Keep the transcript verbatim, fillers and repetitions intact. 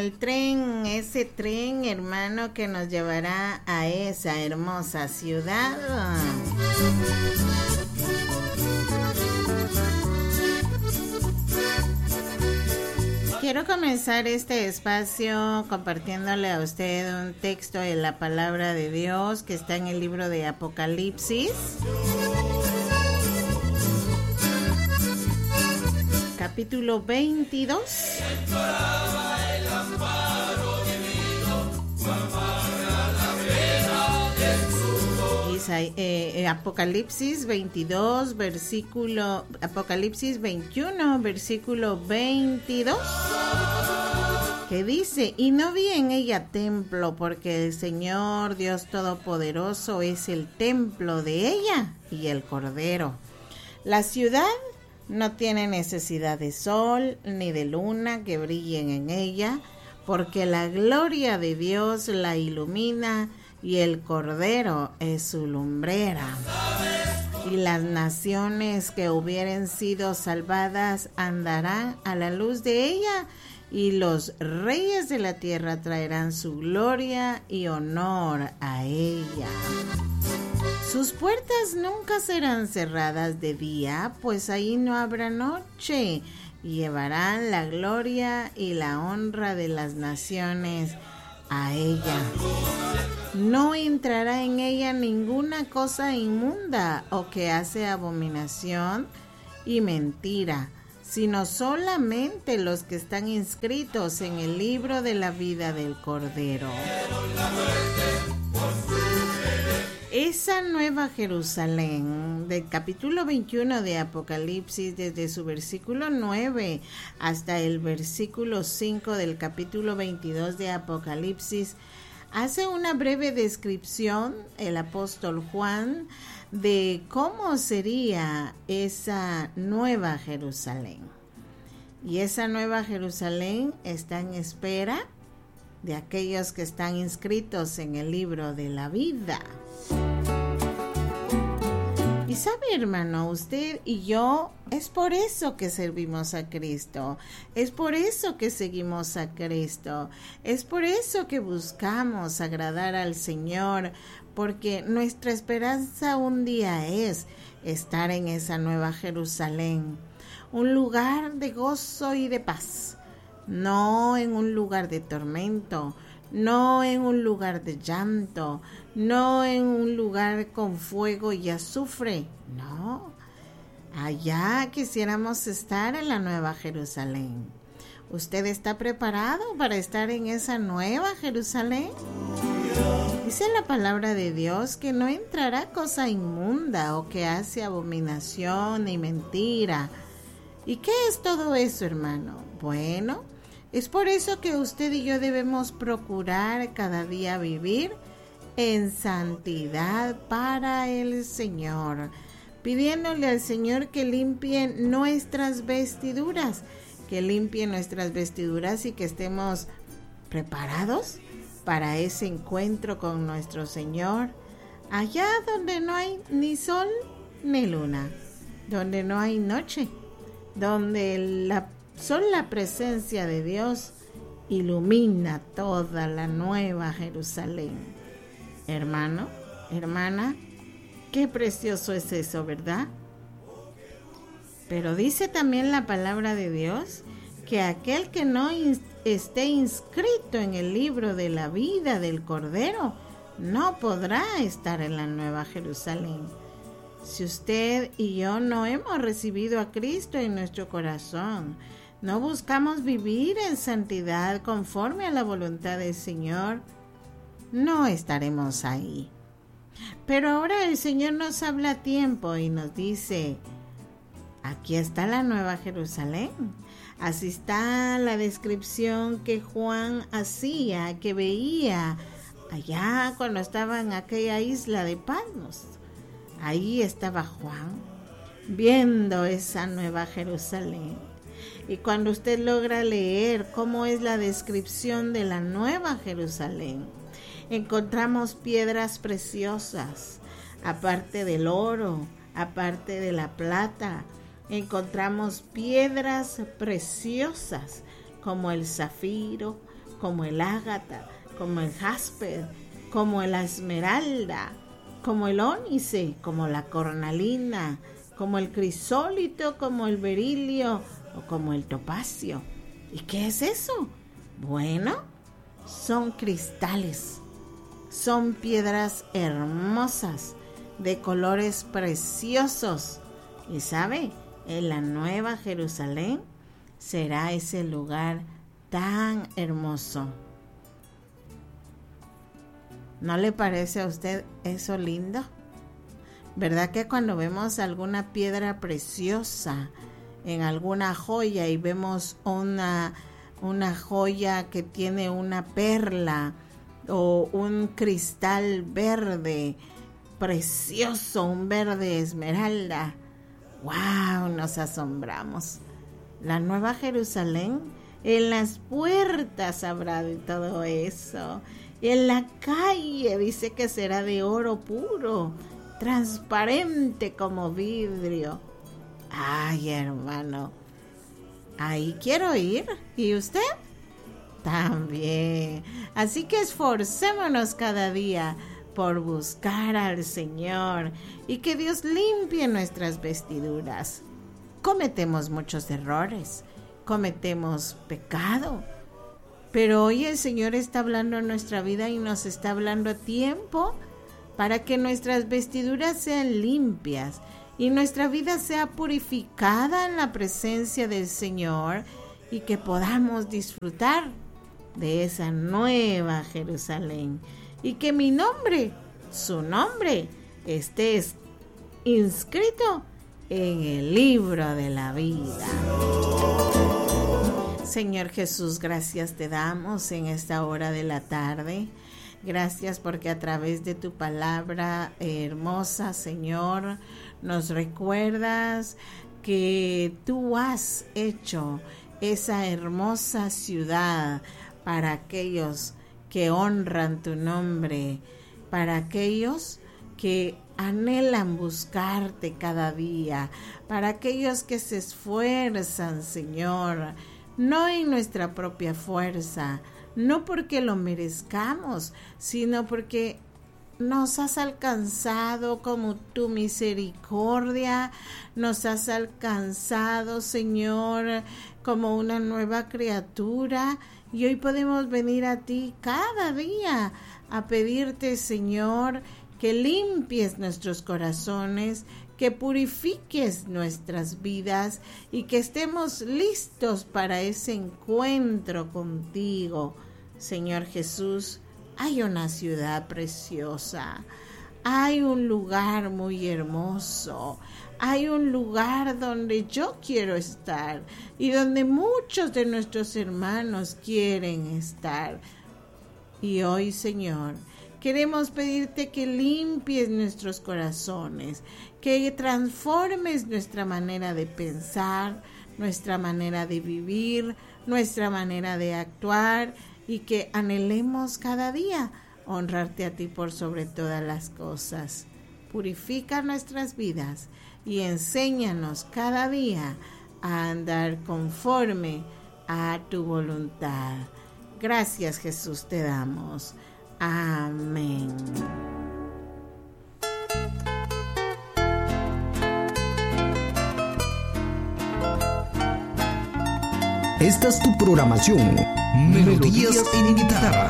el tren, ese tren, hermano, que nos llevará a esa hermosa ciudad. Quiero comenzar este espacio compartiéndole a usted un texto de la palabra de Dios que está en el libro de Apocalipsis, capítulo veintidós. Eh, eh, Apocalipsis veintidós, versículo, Apocalipsis veintiuno, versículo veintidós, que dice: y no vi en ella templo, porque el Señor Dios Todopoderoso es el templo de ella y el Cordero. La ciudad no tiene necesidad de sol ni de luna que brillen en ella, porque la gloria de Dios la ilumina y el Cordero es su lumbrera. Y las naciones que hubieren sido salvadas andarán a la luz de ella, y los reyes de la tierra traerán su gloria y honor a ella. Sus puertas nunca serán cerradas de día, pues ahí no habrá noche, y llevarán la gloria y la honra de las naciones a ella. No entrará en ella ninguna cosa inmunda o que hace abominación y mentira, sino solamente los que están inscritos en el libro de la vida del Cordero. Esa nueva Jerusalén, del capítulo veintiuno de Apocalipsis, desde su versículo nueve hasta el versículo cinco del capítulo veintidós de Apocalipsis, hace una breve descripción el apóstol Juan de cómo sería esa nueva Jerusalén. Y esa nueva Jerusalén está en espera de aquellos que están inscritos en el libro de la vida. Y sabe, hermano, usted y yo, es por eso que servimos a Cristo, es por eso que seguimos a Cristo, es por eso que buscamos agradar al Señor, porque nuestra esperanza un día es estar en esa nueva Jerusalén, un lugar de gozo y de paz, no en un lugar de tormento, no en un lugar de llanto, no en un lugar con fuego y azufre, no. Allá quisiéramos estar en la nueva Jerusalén. ¿Usted está preparado para estar en esa nueva Jerusalén? Dice la palabra de Dios que no entrará cosa inmunda o que hace abominación y mentira. ¿Y qué es todo eso, hermano? Bueno, es por eso que usted y yo debemos procurar cada día vivir en santidad para el Señor, pidiéndole al Señor que limpie nuestras vestiduras, que limpie nuestras vestiduras y que estemos preparados para ese encuentro con nuestro Señor, allá donde no hay ni sol ni luna, donde no hay noche, donde la solo la presencia de Dios ilumina toda la nueva Jerusalén. Hermano, hermana, qué precioso es eso, ¿verdad? Pero dice también la palabra de Dios que aquel que no in- esté inscrito en el libro de la vida del Cordero no podrá estar en la nueva Jerusalén. Si usted y yo no hemos recibido a Cristo en nuestro corazón, no buscamos vivir en santidad conforme a la voluntad del Señor, no estaremos ahí. Pero ahora el Señor nos habla a tiempo y nos dice: aquí está la nueva Jerusalén. Así está la descripción que Juan hacía, que veía allá cuando estaba en aquella isla de Patmos. Ahí estaba Juan viendo esa nueva Jerusalén. Y cuando usted logra leer cómo es la descripción de la nueva Jerusalén, encontramos piedras preciosas, aparte del oro, aparte de la plata, encontramos piedras preciosas como el zafiro, como el ágata, como el jaspe, como la esmeralda, como el ónice, como la cornalina, como el crisólito, como el berilio o como el topacio. ¿Y qué es eso? Bueno, son cristales, son piedras hermosas, de colores preciosos. Y sabe, en la Nueva Jerusalén será ese lugar tan hermoso. ¿No le parece a usted eso lindo? ¿Verdad que cuando vemos alguna piedra preciosa en alguna joya y vemos una, una joya que tiene una perla o un cristal verde precioso, un verde esmeralda, ¡wow!, nos asombramos? La Nueva Jerusalén, en las puertas habrá de todo eso. En la calle dice que será de oro puro, transparente como vidrio. Ay, hermano, ahí quiero ir. ¿Y usted? También. Así que esforcémonos cada día por buscar al Señor y que Dios limpie nuestras vestiduras. Cometemos muchos errores, cometemos pecado, pero hoy el Señor está hablando en nuestra vida y nos está hablando a tiempo para que nuestras vestiduras sean limpias y nuestra vida sea purificada en la presencia del Señor y que podamos disfrutar de esa nueva Jerusalén y que mi nombre, su nombre, esté inscrito en el libro de la vida. Señor Jesús, gracias te damos en esta hora de la tarde. Gracias porque a través de tu palabra hermosa, Señor, nos recuerdas que tú has hecho esa hermosa ciudad para aquellos que honran tu nombre, para aquellos que anhelan buscarte cada día, para aquellos que se esfuerzan, Señor, no en nuestra propia fuerza, no porque lo merezcamos, sino porque nos has alcanzado como tu misericordia, nos has alcanzado, Señor, como una nueva criatura, y hoy podemos venir a ti cada día a pedirte, Señor, que limpies nuestros corazones, que purifiques nuestras vidas y que estemos listos para ese encuentro contigo. Señor Jesús, hay una ciudad preciosa, hay un lugar muy hermoso, hay un lugar donde yo quiero estar y donde muchos de nuestros hermanos quieren estar. Y hoy, Señor, queremos pedirte que limpies nuestros corazones, que transformes nuestra manera de pensar, nuestra manera de vivir, nuestra manera de actuar y que anhelemos cada día honrarte a ti por sobre todas las cosas. Purifica nuestras vidas y enséñanos cada día a andar conforme a tu voluntad. Gracias, Jesús, te damos. Amén. Esta es tu programación, Melodías en Guitarra.